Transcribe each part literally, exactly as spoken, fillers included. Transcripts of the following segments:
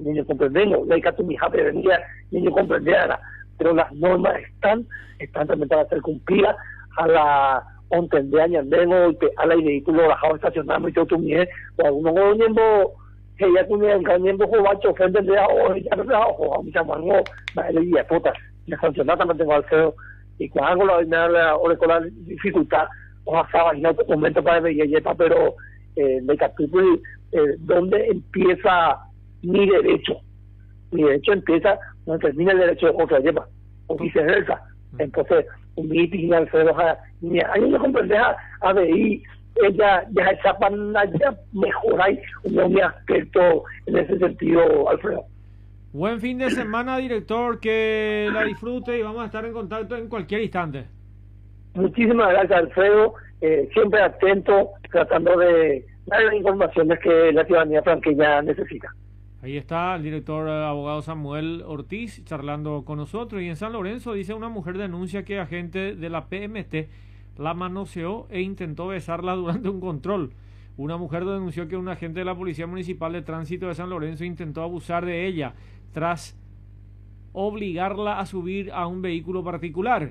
niños comprendemos, la que mi hija prevenía, niños comprenderá, pero las normas están, están también para ser cumplidas a la once de años, a la vehículo bajado estacionado y todo tu mie, o algunos tiempo que ya tenía el tiempo jugar chofer de la o ya no la o mi chamango, la ley puta, la sancionada también tengo al feo y cuando la la o con la dificultad o estaba en otro momento para ver yepa, pero eh, de capítulo eh, donde empieza mi derecho, mi derecho empieza donde termina el derecho de otra yepa, o viceversa. Entonces, un meeting al feo, hay no comprender a, a ver, ella ya esa ya mejorar un aspecto en ese sentido, Alfredo. Buen fin de semana, director, que la disfrute y vamos a estar en contacto en cualquier instante. Muchísimas gracias, Alfredo, eh, siempre atento, tratando de dar las informaciones que la ciudadanía franqueña necesita. Ahí está el director eh, abogado Samuel Ortiz charlando con nosotros. Y en San Lorenzo dice una mujer denuncia que agente de la P M T la manoseó e intentó besarla durante un control. Una mujer denunció que un agente de la Policía Municipal de Tránsito de San Lorenzo intentó abusar de ella tras obligarla a subir a un vehículo particular.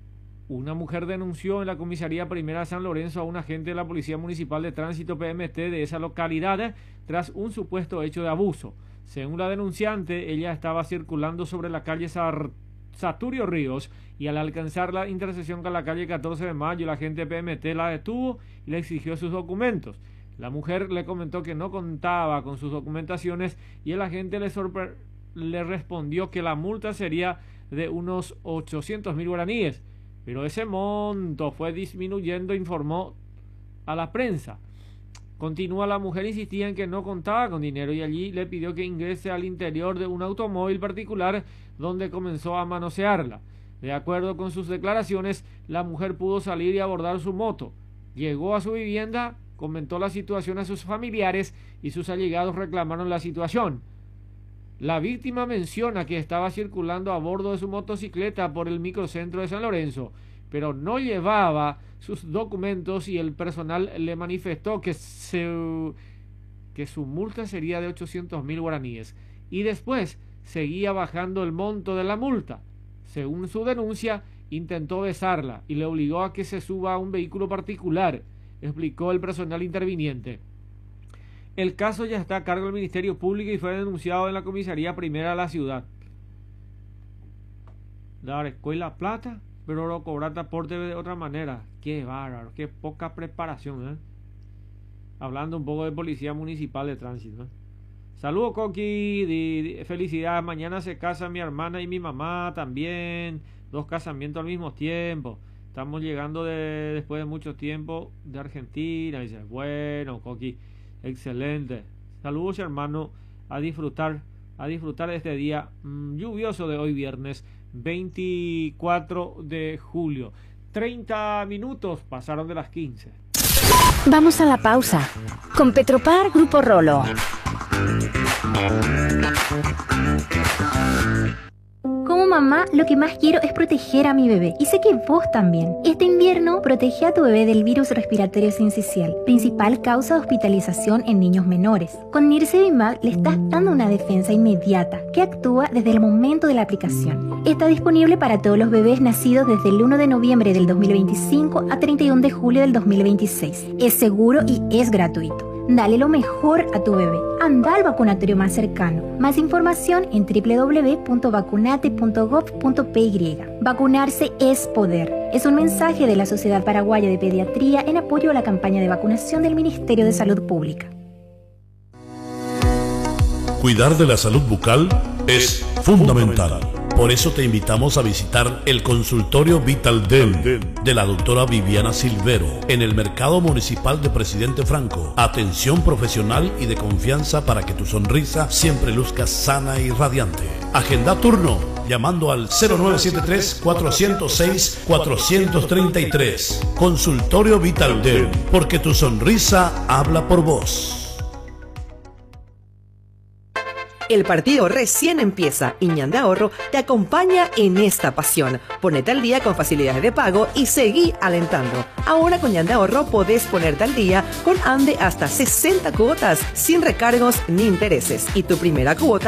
Una mujer denunció en la comisaría primera de San Lorenzo a un agente de la Policía Municipal de Tránsito P M T de esa localidad tras un supuesto hecho de abuso. Según la denunciante, ella estaba circulando sobre la calle Sar Saturio Ríos y al alcanzar la intersección con la calle catorce de mayo, el agente P M T la detuvo y le exigió sus documentos. La mujer le comentó que no contaba con sus documentaciones y el agente le, sorpre- le respondió que la multa sería de unos ochocientos mil guaraníes. Pero ese monto fue disminuyendo, informó a la prensa. Continúa, la mujer insistía en que no contaba con dinero y allí le pidió que ingrese al interior de un automóvil particular donde comenzó a manosearla. De acuerdo con sus declaraciones, la mujer pudo salir y abordar su moto. Llegó a su vivienda, comentó la situación a sus familiares y sus allegados reclamaron la situación. La víctima menciona que estaba circulando a bordo de su motocicleta por el microcentro de San Lorenzo, pero no llevaba sus documentos y el personal le manifestó que, se, que su multa sería de ochocientos mil guaraníes y después seguía bajando el monto de la multa. Según su denuncia, intentó besarla y le obligó a que se suba a un vehículo particular, explicó el personal interviniente. El caso ya está a cargo del Ministerio Público y fue denunciado en la comisaría primera de la ciudad. Dar escuela plata, pero lo cobrar transporte de otra manera. Qué bárbaro, qué poca preparación, ¿eh? Hablando un poco de Policía Municipal de Tránsito, ¿eh? Saludos, Coqui, de, de, felicidades. Mañana se casan mi hermana y mi mamá también. Dos casamientos al mismo tiempo. Estamos llegando de, después de mucho tiempo de Argentina. Dice, bueno, Coqui, excelente. Saludos, hermano, a disfrutar, a disfrutar de este día mmm, lluvioso de hoy viernes veinticuatro de julio. treinta minutos pasaron de las quince. Vamos a la pausa. Con Petropar Grupo Rolo. Como mamá, lo que más quiero es proteger a mi bebé. Y sé que vos también. Este invierno, protege a tu bebé del virus respiratorio sincicial, principal causa de hospitalización en niños menores. Con Nirsevimab le estás dando una defensa inmediata que actúa desde el momento de la aplicación. Está disponible para todos los bebés nacidos desde el uno de noviembre del dos mil veinticinco a treinta y uno de julio del dos mil veintiséis. Es seguro y es gratuito. Dale lo mejor a tu bebé. Anda al vacunatorio más cercano. Más información en doble u doble u doble u punto vacunate punto gov punto pe y. Vacunarse es poder. Es un mensaje de la Sociedad Paraguaya de Pediatría en apoyo a la campaña de vacunación del Ministerio de Salud Pública. Cuidar de la salud bucal es fundamental. Por eso te invitamos a visitar el consultorio VitalDent de la doctora Viviana Silvero en el Mercado Municipal de Presidente Franco. Atención profesional y de confianza para que tu sonrisa siempre luzca sana y radiante. Agenda turno llamando al cero nueve siete tres, cuatro cero seis, cuatro tres tres. Consultorio VitalDent, porque tu sonrisa habla por vos. El partido recién empieza y Ñan de Ahorro te acompaña en esta pasión. Ponete al día con facilidades de pago y seguí alentando. Ahora con Ñan de Ahorro podés ponerte al día con A N D E hasta sesenta cuotas sin recargos ni intereses. Y tu primera cuota